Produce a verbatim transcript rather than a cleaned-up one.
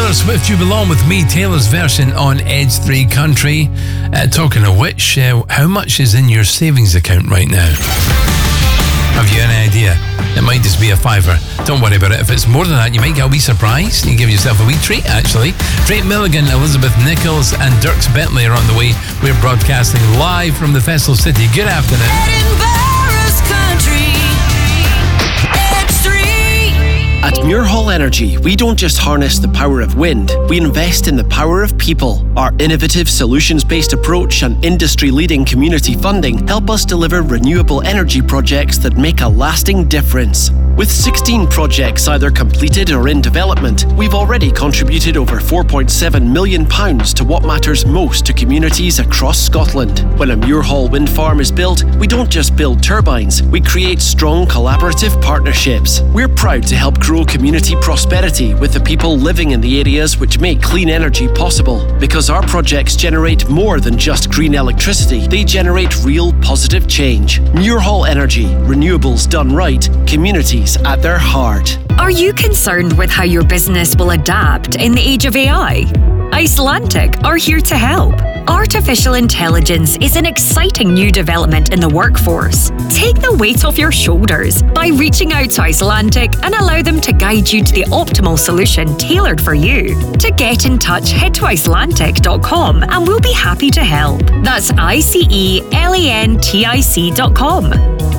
Taylor Swift, You Belong With Me, Taylor's version on Edge three Country. Uh, talking of which, uh, how much is in your savings account right now? Have you any idea? It might just be a fiver. Don't worry about it. If it's more than that, you might get a wee surprise. You give yourself a wee treat, actually. Drake Milligan, Elizabeth Nichols and Dirks Bentley are on the way. We're broadcasting live from the Festival City. Good afternoon. Edinburgh's country. Edge three. At Muirhall Energy, we don't just harness the power of wind, we invest in the power of people. Our innovative solutions-based approach and industry-leading community funding help us deliver renewable energy projects that make a lasting difference. With sixteen projects either completed or in development, we've already contributed over four point seven million pounds to what matters most to communities across Scotland. When a Muirhall wind farm is built, we don't just build turbines, we create strong collaborative partnerships. We're proud to help grow community prosperity with the people living in the areas which make clean energy possible. Because our projects generate more than just green electricity, they generate real positive change. Muirhall Energy, renewables done right, communities at their heart. Are you concerned with how your business will adapt in the age of A I? Icelantic are here to help. Artificial intelligence is an exciting new development in the workforce. Take the weight off your shoulders by reaching out to Icelantic and allow them to guide you to the optimal solution tailored for you. To get in touch, head to icelantic dot com and we'll be happy to help. That's I C E L A N T I C dot com.